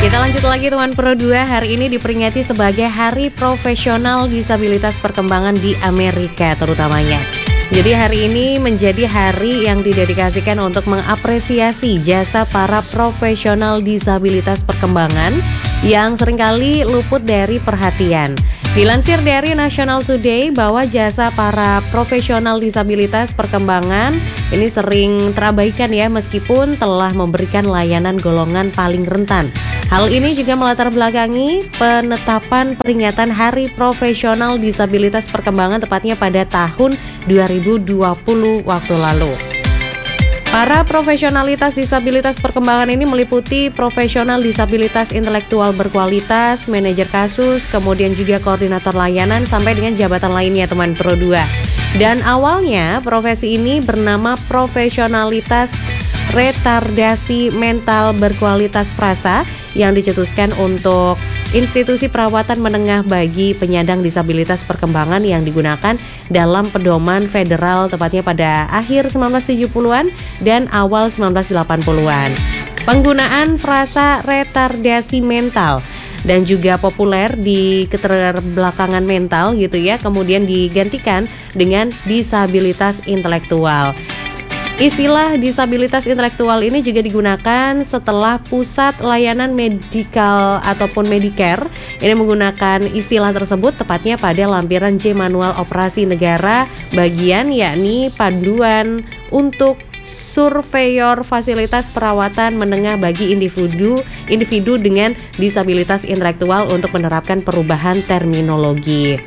Kita lanjut lagi teman Pro 2, hari ini diperingati sebagai Hari Profesional Disabilitas Perkembangan di Amerika terutamanya. Jadi hari ini menjadi hari yang didedikasikan untuk mengapresiasi jasa para profesional disabilitas perkembangan yang seringkali luput dari perhatian. Dilansir dari National Today bahwa jasa para profesional disabilitas perkembangan ini sering terabaikan ya meskipun telah memberikan layanan golongan paling rentan. Hal ini juga melatar belakangi penetapan peringatan Hari Profesional Disabilitas Perkembangan tepatnya pada tahun 2020 waktu lalu. Para profesionalitas disabilitas perkembangan ini meliputi profesional disabilitas intelektual berkualitas, manajer kasus, kemudian juga koordinator layanan sampai dengan jabatan lainnya teman Pro 2. Dan awalnya profesi ini bernama profesionalitas retardasi mental berkualitas frasa yang dicetuskan untuk institusi perawatan menengah bagi penyandang disabilitas perkembangan yang digunakan dalam pedoman federal tepatnya pada akhir 1970-an dan awal 1980-an. Penggunaan frasa retardasi mental dan juga populer di keterbelakangan mental gitu ya, kemudian digantikan dengan disabilitas intelektual. Istilah disabilitas intelektual ini juga digunakan setelah Pusat Layanan Medikal ataupun Medicare ini menggunakan istilah tersebut tepatnya pada lampiran J Manual Operasi Negara bagian yakni panduan untuk surveyor fasilitas perawatan menengah bagi individu dengan disabilitas intelektual untuk menerapkan perubahan terminologi.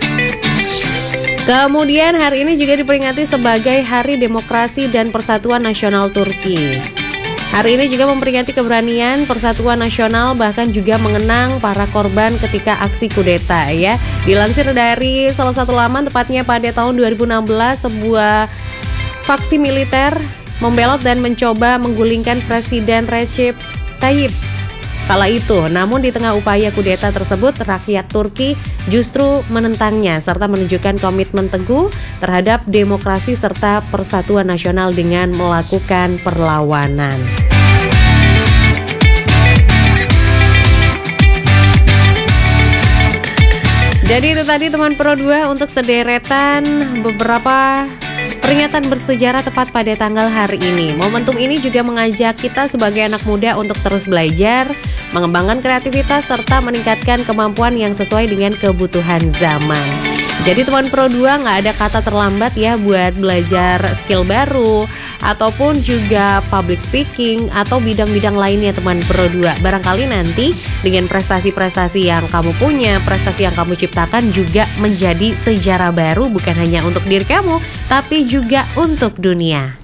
Kemudian hari ini juga diperingati sebagai Hari Demokrasi dan Persatuan Nasional Turki. Hari ini juga memperingati keberanian Persatuan Nasional bahkan juga mengenang para korban ketika aksi kudeta ya. Dilansir dari salah satu laman tepatnya pada tahun 2016 sebuah faksi militer membelot dan mencoba menggulingkan Presiden Recep Tayyip kala itu. Namun di tengah upaya kudeta tersebut, rakyat Turki justru menentangnya serta menunjukkan komitmen teguh terhadap demokrasi serta persatuan nasional dengan melakukan perlawanan. Jadi itu tadi teman Pro 2 untuk sederetan beberapa peringatan bersejarah tepat pada tanggal hari ini. Momentum ini juga mengajak kita sebagai anak muda untuk terus belajar, mengembangkan kreativitas, serta meningkatkan kemampuan yang sesuai dengan kebutuhan zaman. Jadi teman Pro 2 nggak ada kata terlambat ya buat belajar skill baru ataupun juga public speaking atau bidang-bidang lainnya teman Pro 2. Barangkali nanti dengan prestasi-prestasi yang kamu punya, prestasi yang kamu ciptakan juga menjadi sejarah baru bukan hanya untuk diri kamu tapi juga untuk dunia.